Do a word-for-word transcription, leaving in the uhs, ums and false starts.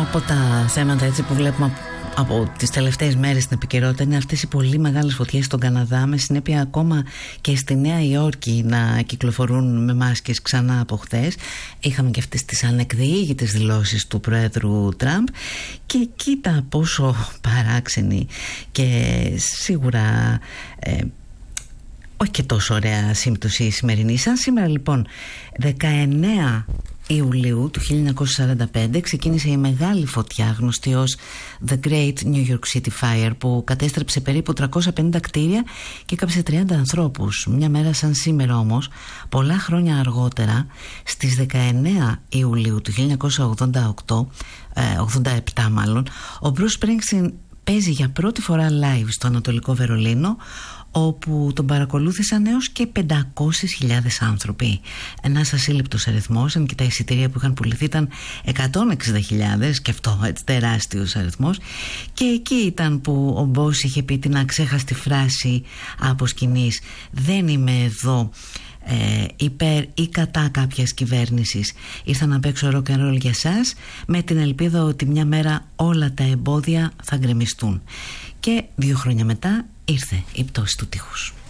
από τα θέματα έτσι που βλέπουμε από τις τελευταίες μέρες στην επικαιρότητα είναι αυτές οι πολύ μεγάλες φωτιές στον Καναδά, με συνέπεια ακόμα και στη Νέα Υόρκη να κυκλοφορούν με μάσκες ξανά από χθες. Είχαμε και αυτές τις ανεκδιήγητες δηλώσεις του Προέδρου Τραμπ και κοίτα πόσο παράξενη και σίγουρα ε, όχι και τόσο ωραία σύμπτωση η σημερινή. Σαν σήμερα λοιπόν δεκαεννέα Ιουλίου του χίλια εννιακόσια σαράντα πέντε ξεκίνησε η μεγάλη φωτιά γνωστή ως The Great New York City Fire, που κατέστρεψε περίπου τριακόσια πενήντα κτίρια και έκαψε τριάντα ανθρώπους. Μια μέρα σαν σήμερα όμως, πολλά χρόνια αργότερα, στις δεκαεννέα Ιουλίου του χίλια εννιακόσια ογδόντα οκτώ, ε, ογδόντα επτά μάλλον, ο Bruce Springsteen παίζει για πρώτη φορά live στο Ανατολικό Βερολίνο, όπου τον παρακολούθησαν έως και πεντακόσιες χιλιάδες άνθρωποι. Ένας ασύλληπτος αριθμός, αν και τα εισιτήρια που είχαν πουληθεί ήταν εκατόν εξήντα χιλιάδες, και αυτό έτσι τεράστιος αριθμός. Και εκεί ήταν που ο Μπός είχε πει την αξέχαστη φράση από σκηνής: «Δεν είμαι εδώ ε, υπέρ ή κατά κάποιας κυβέρνησης. Ήρθα να παίξω rock and roll για σας, με την ελπίδα ότι μια μέρα όλα τα εμπόδια θα γκρεμιστούν». Και δύο χρόνια μετά ήρθε η πτώση του τείχους.